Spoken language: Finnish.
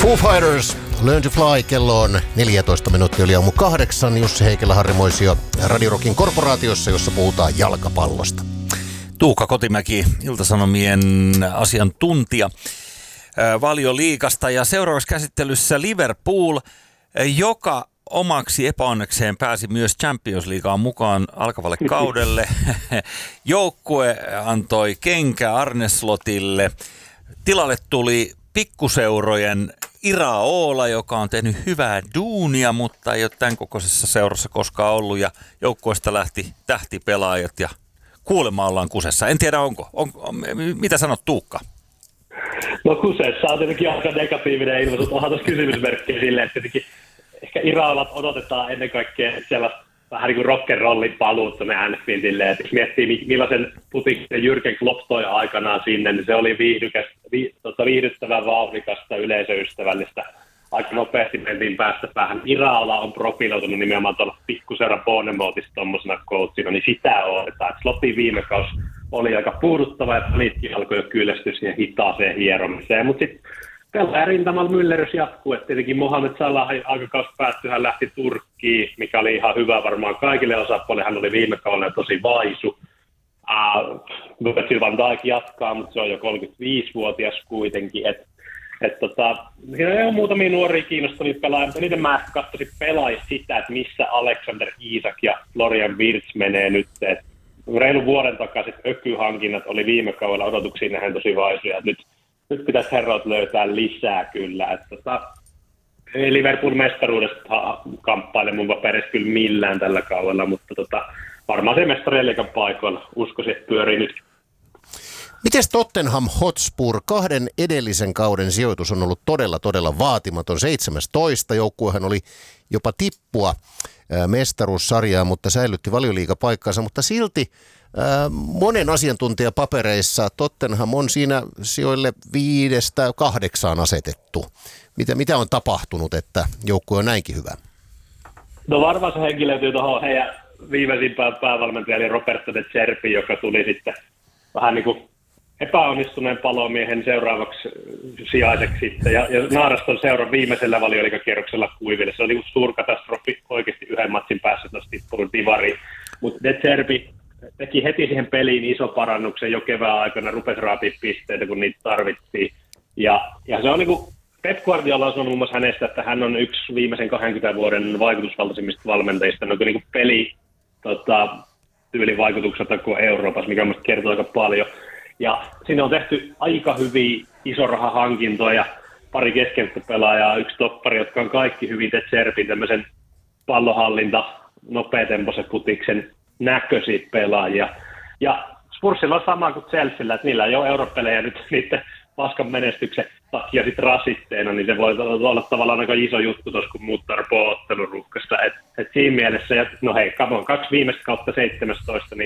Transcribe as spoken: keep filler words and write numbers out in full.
Foo Fighters, Learn to Fly, kello on neljätoista minuuttia yli aamu kahdeksan. Jussi Heikelä, Harri Moisio Radio Rockin korporaatiossa, jossa puhutaan jalkapallosta. Tuukka Kotimäki, Ilta-Sanomien asiantuntija Valioliigasta, ja seuraavaksi käsittelyssä Liverpool, joka omaksi epäonnekseen pääsi myös Champions Leagueen mukaan alkavalle kaudelle. Joukkue antoi kenkä Arne Slotille. Tilalle tuli pikkuseurojen Iraola, joka on tehnyt hyvää duunia, mutta ei ole tämän kokoisessa seurassa koskaan ollut, ja joukkueesta lähti tähtipelaajat ja kuulemma ollaan kusessa. En tiedä onko. On, on, mitä sanot Tuukka? No kusessa on tietenkin aika negatiivinen ilmaisu. Onhan tuossa kysymysmerkkiä silleen, että tietenkin ehkä Iraolat odotetaan ennen kaikkea sellaista vähän niin kuin rock'n'rollin paluut tuonne Anfieldille. Että jos miettii millaisen putiksen Jürgen Klopp toi aikanaan sinne, niin se oli viihdykäs, vi, tota, viihdyttävää, vauhdikasta, yleisöystävällistä. Aika nopeasti mentiin päästä päähän. Iraola on profiloitunut nimenomaan tuolla pikkuseuran Bournemouthissa tuommoisena coachina, niin sitä odotetaan. Slotin viime kausi oli aika puuduttava, ja niitkin alkoi jo kyllästyä siihen hitaaseen hieromiseen. Mutta sitten pelaajan rintamalla myllerys jatkuu. Et tietenkin Mohamed Salah aikakausi päättyi, hän lähti Turkkiin, mikä oli ihan hyvä varmaan kaikille osapuolille. Hän oli viime kaudella tosi vaisu. Uh, Virgil van Dijk jatkaa, mutta se on jo kolmekymmentäviisivuotias kuitenkin. Et, et tota, siinä on muutamia nuoria kiinnostavia pelaajia, mutta niiden mä katsoisin pelaajia sitä, että missä Alexander Isak ja Florian Wirtz menee nyt. Et reilun vuoden takaisin ökyhankinnat oli viime kaudella odotuksiin nähden tosi vaisuja. Nyt, nyt pitäisi herrat löytää lisää kyllä. Et tota, Liverpool-mestaruudesta kamppaile mun paperissa kyllä millään tällä kaudella, mutta tota, varmaan se mestarien liigan paikoilla uskoisin, että pyörii nyt. Mites Tottenham Hotspur? Kahden edellisen kauden sijoitus on ollut todella, todella vaatimaton. seitsemästoista joukkuehan oli jopa tippua mestaruussarjaa, mutta säilytti Valioliigapaikkansa, mutta silti äh, monen asiantuntijan papereissa Tottenham on siinä sijoille viidestä kahdeksaan asetettu. Mitä, mitä on tapahtunut, että joukkue on näinkin hyvä? No varmaan se henkilöityy tuohon heidän viimeisimpään päävalmentajalle Roberto De Zerbi, joka tuli sitten vähän niin kuin epäonnistuneen palomiehen seuraavaksi sijaiseksi sitten, ja, ja Naaraston seuran viimeisellä Valioliigakierroksella kuiville. Se oli suurkatastrofi oikeasti yhden matsin päässä tuossa tippunut divari, mutta De Zerbi teki heti siihen peliin iso parannuksen jo kevään aikana, rupesi raapia pisteitä, kun niitä tarvittiin, ja, ja se on niin kuin Pep Guardiola on sanonut muun muassa hänestä, että hän on yksi viimeisen kahdenkymmenen vuoden vaikutusvaltaisimmista valmentajista, no niin kuin peli tota, tyylivaikutukselta koko Euroopassa, mikä mielestäni kertoo aika paljon. Ja siinä on tehty aika hyviä isorahahankintoja, pari keskenttäpelaajaa, yksi toppari, jotka on kaikki hyvin De Zerbin tämmöisen pallohallinta, nopeatempoisen putiksen näköisiä pelaajia. Ja Spursilla on sama kuin Chelsealla, että niillä ei ole europelejä nyt niiden paskan menestyksen takia sit rasitteena, niin se voi olla tavallaan aika iso juttu tuossa, kun muuttaa ottelun ruuhkasta. Et, et siinä mielessä, ja no hei, come on, kaksi viimeistä kautta seitsemäntoista, niin